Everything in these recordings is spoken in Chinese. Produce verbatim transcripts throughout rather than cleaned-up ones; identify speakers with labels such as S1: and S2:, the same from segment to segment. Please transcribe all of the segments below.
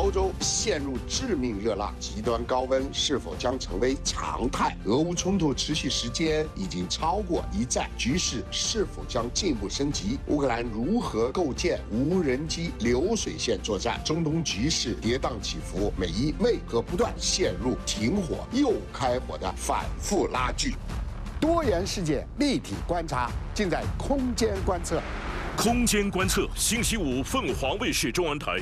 S1: 欧洲陷入致命热浪，极端高温是否将成为常态？俄乌冲突持续时间已经超过一战，局势是否将进一步升级？乌克兰如何构建无人机流水线作战？中东局势跌宕起伏，美伊为何不断陷入停火又开火的反复拉锯？多元世界立体观察，尽在空间观测。
S2: 空间观测，星期五凤凰卫视中文台。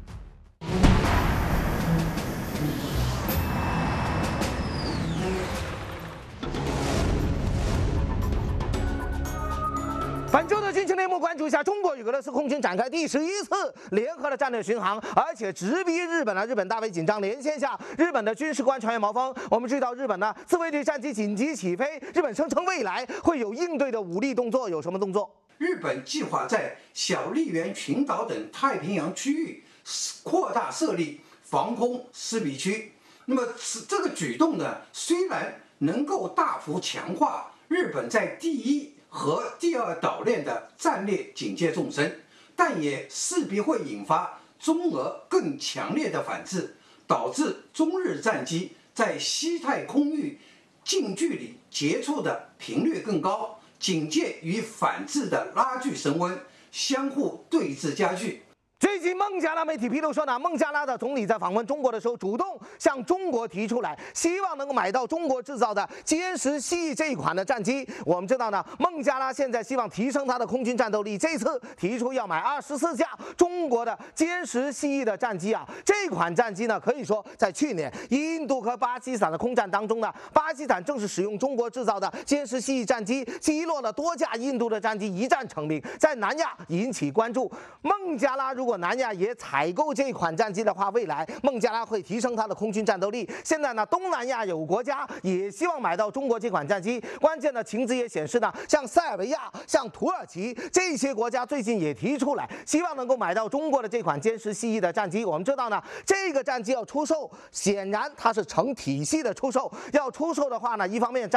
S3: 本周的军情内幕，关注一下中国与俄罗斯空军展开第十一次联合的战略巡航，而且直逼日本了。日本大为紧张，连线下日本的军事官传言毛峰。我们知道日本呢自卫队战机紧急起飞，日本声称未来会有应对的武力动作，有什么动作？
S4: 日本计划在小笠原群岛等太平洋区域扩大设立防空识别区。那么这个举动呢，虽然能够大幅强化日本在第一和第二岛链的战略警戒纵深，但也势必会引发中俄更强烈的反制，导致中日战机在西太空域近距离接触的频率更高，警戒与反制的拉锯升温，相互对峙加剧。
S3: 最近，孟加拉媒体披露说呢，孟加拉的总理在访问中国的时候，主动向中国提出来，希望能够买到中国制造的歼十 C 这一款的战机。我们知道呢，孟加拉现在希望提升它的空军战斗力，这次提出要买二十四架中国的歼十 C 的战机啊。这款战机呢，可以说在去年印度和巴基斯坦的空战当中呢，巴基斯坦正是使用中国制造的歼十 C 战机，击落了多架印度的战机，一战成名，在南亚引起关注。孟加拉如果南亚也采购这款战机的话，未来孟加拉会提升它的空军战斗力。现在呢，东南亚有国家也希望买到中国这款战机。关键的情资也显示呢，像塞尔维亚、像土耳其这些国家最近也提出来，希望能够买到中国的这款歼十 C 的战机。我们知道呢，这个战机要出售，显然它是成体系的出售。要出售的话呢，一方面